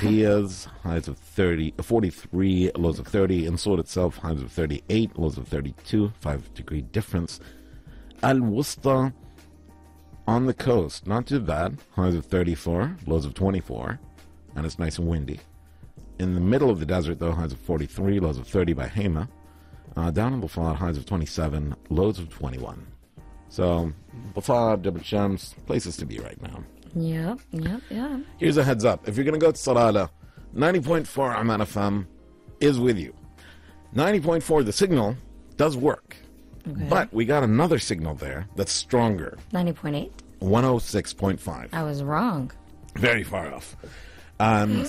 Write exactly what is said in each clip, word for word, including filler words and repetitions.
Safiya's, highs of thirty, forty-three, lows of thirty. In Sort itself, highs of thirty-eight, lows of thirty-two, five degree difference. Al Wusta on the coast, not too bad, highs of thirty-four, lows of twenty-four, and it's nice and windy. In the middle of the desert, though, highs of forty-three, lows of thirty by Hema. Uh, down in Bufar, highs of twenty-seven, lows of twenty-one. So, Bufar, Jabal Shams, places to be right now. Yep, yep, yeah. Here's a heads up. If you're going to go to Salalah, ninety point four Aman F M is with you. ninety point four, the signal, does work. Okay. But we got another signal there that's stronger. ninety point eight? one oh six point five. I was wrong. Very far off. And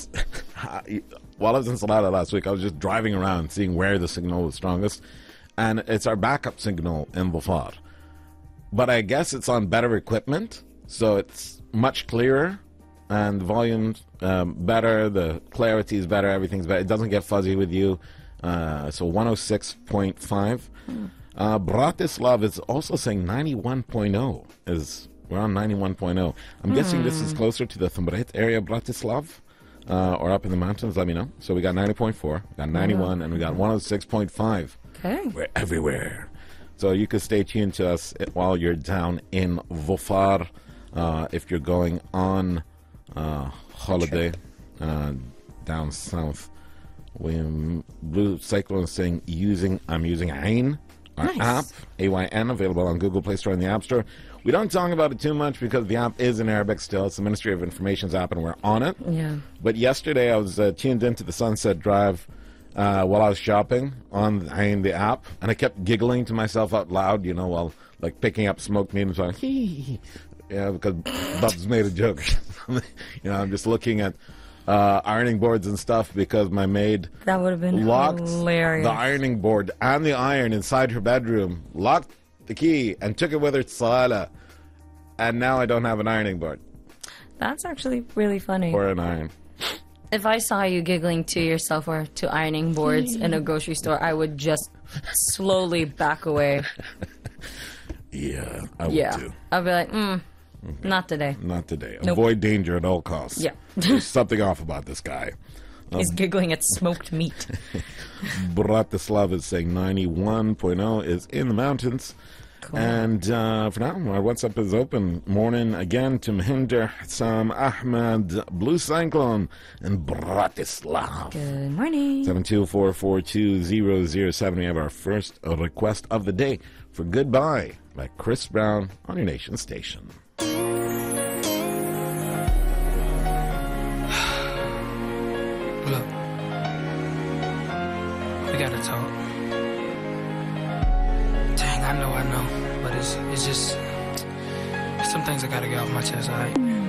while I was in Salalah last week, I was just driving around seeing where the signal was strongest. And it's our backup signal in Bufar. But I guess it's on better equipment, so it's much clearer, and the volume's um, better, the clarity is better, everything's better. It doesn't get fuzzy with you. Uh, so one oh six point five. Mm. Uh, Bratislav is also saying ninety-one point oh. Is we're on ninety-one point oh. I'm mm. guessing this is closer to the Thumbret area, Bratislav, uh, or up in the mountains. Let me know. So we got ninety point four, we got ninety-one, oh. and we got one oh six point five. Okay. We're everywhere. So you can stay tuned to us while you're down in Bufar, uh, if you're going on uh, holiday uh, down south. We, Blue Cyclone is saying using I'm using Ayn, our nice. app, A Y N, available on Google Play Store and the App Store. We don't talk about it too much because the app is in Arabic still. It's the Ministry of Information's app, and we're on it. Yeah. But yesterday I was uh, tuned into the Sunset Drive Uh, while I was shopping on the, the app, and I kept giggling to myself out loud, you know, while like picking up smoked meat and so on. Yeah, because Bubs made a joke. You know, I'm just looking at uh, ironing boards and stuff because my maid that would have been locked hilarious. the ironing board and the iron inside her bedroom, locked the key, and took it with her to Salalah, and now I don't have an ironing board. That's actually really funny. Or an iron. If I saw you giggling to yourself or to ironing boards in a grocery store, I would just slowly back away. Yeah, I would yeah. too. I'd be like, mm, okay. Not today. Not today. Nope. Avoid danger at all costs. Yeah. There's something off about this guy. Um, He's giggling at smoked meat. Bratislav is saying ninety-one point oh is in the mountains. Cool. And uh, for now, our WhatsApp is open. Morning again to Mahinder, Sam, Ahmed, Blue Cyclone, and Bratislav. Good morning. seven two four four two zero zero seven. We have our first request of the day for Goodbye by Chris Brown on your nation station. Look, we gotta talk. Dang, I know, I know, but it's it's just some things I gotta get off my chest, alright?